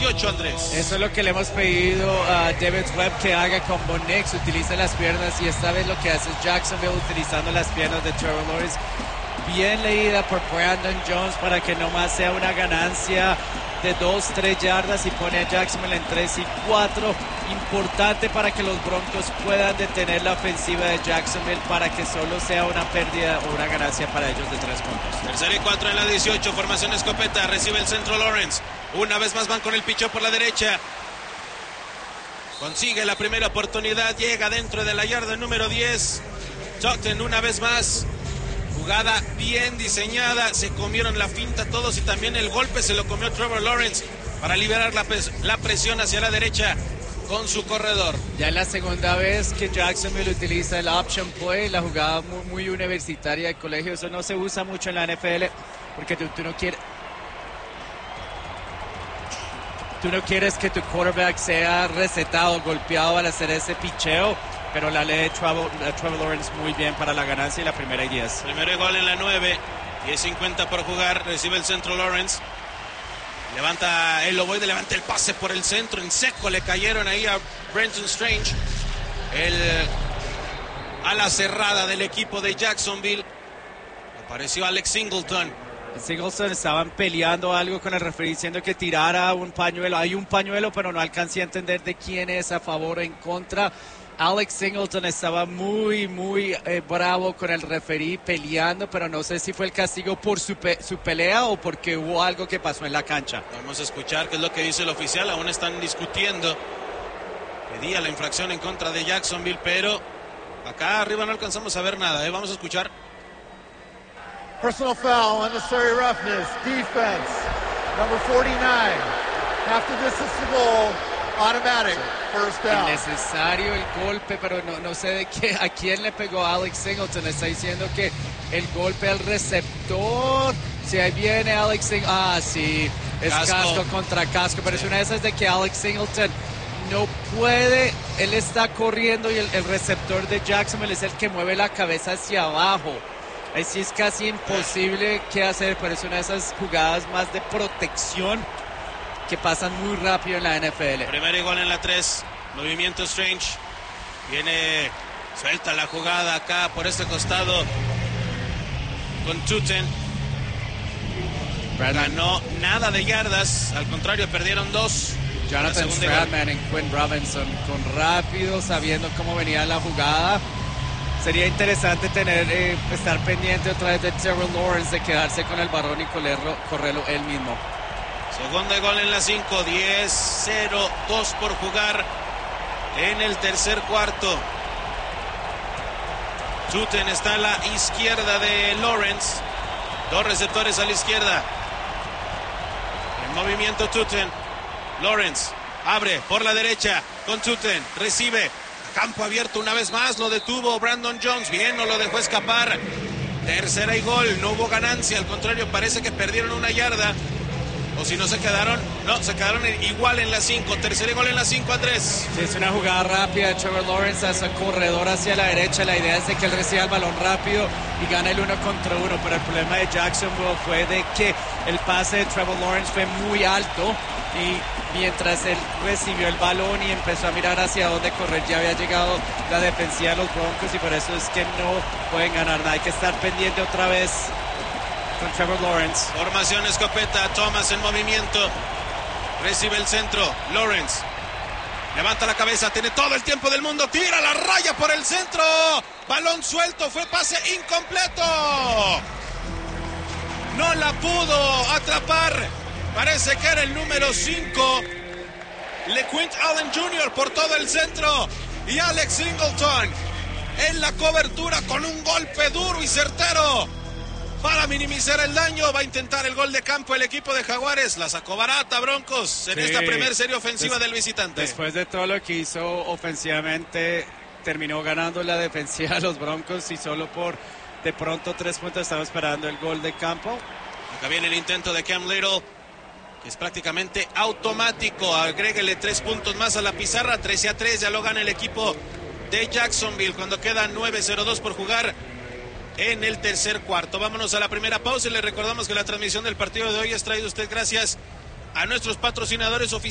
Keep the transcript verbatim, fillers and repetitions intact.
dieciocho, Andrés. Eso es lo que le hemos pedido a David Webb que haga con Bo Nix, utiliza las piernas, y esta vez lo que hace es Jacksonville utilizando las piernas de Trevor Lawrence. Bien leída por Brandon Jones para que nomás sea una ganancia de dos, tres yardas y pone a Jacksonville en tres y cuatro. Importante para que los Broncos puedan detener la ofensiva de Jacksonville para que solo sea una pérdida o una ganancia para ellos de tres puntos. Tercera y cuatro en la dieciocho, formación escopeta, recibe el centro Lawrence. Una vez más van con el picheo por la derecha. Consigue la primera oportunidad, llega dentro de la yarda número diez. Tugton una vez más. Jugada bien diseñada, se comieron la finta todos y también el golpe se lo comió Trevor Lawrence para liberar la, pres la presión hacia la derecha con su corredor. Ya es la segunda vez que Jacksonville utiliza el option play, la jugada muy, muy universitaria de colegio. Eso no se usa mucho en la N F L porque tú, tú no quieres... Tú no quieres que tu quarterback sea recetado, golpeado al hacer ese picheo, pero la lee Trevor, Trevor Lawrence muy bien para la ganancia y la primera y diez. Primero gol en la nueve, diez cincuenta por jugar, recibe el centro Lawrence. Levanta el ovoide, levanta el pase por el centro, en seco le cayeron ahí a Brenton Strange. El ala cerrada del equipo de Jacksonville. Apareció Alex Singleton. Singleton estaban peleando algo con el referee diciendo que tirara un pañuelo. Hay un pañuelo, pero no alcancé a entender de quién es, a favor o en contra. Alex Singleton estaba muy, muy eh, bravo con el referee, peleando, pero no sé si fue el castigo por su, pe su pelea o porque hubo algo que pasó en la cancha. Vamos a escuchar qué es lo que dice el oficial. Aún están discutiendo. Pedía la infracción en contra de Jacksonville, pero acá arriba no alcanzamos a ver nada, ¿eh? Vamos a escuchar. Personal foul, unnecessary roughness, defense, number forty-nine. After this is the goal, automatic, first down. Innecesario el golpe, pero no, no sé de qué, a quién le pegó a Alex Singleton. Está diciendo que el golpe al receptor. Si ahí viene Alex Singleton. Ah, sí, es casco, casco contra casco, pero sí. Es una de esas de que Alex Singleton no puede, él está corriendo y el, el receptor de Jacksonville es el que mueve la cabeza hacia abajo. Ahí sí es casi imposible qué hacer, pero es una de esas jugadas más de protección que pasan muy rápido en la N F L. Primer gol en la tres, movimiento Strange. Viene, suelta la jugada acá por este costado con Tugton. Ganó nada de yardas, al contrario, perdieron dos. Jonathan Stratman y Quinn Robinson con rápido, sabiendo cómo venía la jugada. Sería interesante tener, eh, estar pendiente otra vez de Trevor Lawrence, de quedarse con el balón y correrlo, correrlo él mismo. Segunda gol en la cinco, diez cero, dos por jugar en el tercer cuarto. Tugton está a la izquierda de Lawrence. Dos receptores a la izquierda. En movimiento Tugton. Lawrence abre por la derecha con Tugton. Recibe. Campo abierto una vez más, lo detuvo Brandon Jones, bien, no lo dejó escapar. Tercera y gol, no hubo ganancia, al contrario, parece que perdieron una yarda. O si no se quedaron, no, se quedaron igual en la cinco. Tercera y gol en la cinco, Andrés. Sí, es una jugada rápida de Trevor Lawrence hacia corredor hacia la derecha. La idea es de que él reciba el balón rápido y gane el uno contra uno, pero el problema de Jacksonville fue de que el pase de Trevor Lawrence fue muy alto y mientras él recibió el balón y empezó a mirar hacia dónde correr, ya había llegado la defensiva de los Broncos y por eso es que no pueden ganar nada. Hay que estar pendiente otra vez con Trevor Lawrence. Formación escopeta, Thomas en movimiento. Recibe el centro, Lawrence. Levanta la cabeza, tiene todo el tiempo del mundo, tira la raya por el centro. Balón suelto, fue pase incompleto. No la pudo atrapar. Parece que era el número cinco. LeQuint Allen junior por todo el centro. Y Alex Singleton en la cobertura con un golpe duro y certero. Para minimizar el daño, va a intentar el gol de campo el equipo de Jaguares. La sacó barata, Broncos, en sí, esta primera serie ofensiva des, del visitante. Después de todo lo que hizo ofensivamente, terminó ganando la defensiva de los Broncos y solo por de pronto tres puntos estaba esperando el gol de campo. Acá viene el intento de Cam Little, que es prácticamente automático. Agréguele tres puntos más a la pizarra, trece a tres, ya lo gana el equipo de Jacksonville cuando quedan nueve cero dos por jugar en el tercer cuarto. Vámonos a la primera pausa y le recordamos que la transmisión del partido de hoy es traída a usted gracias a nuestros patrocinadores oficiales.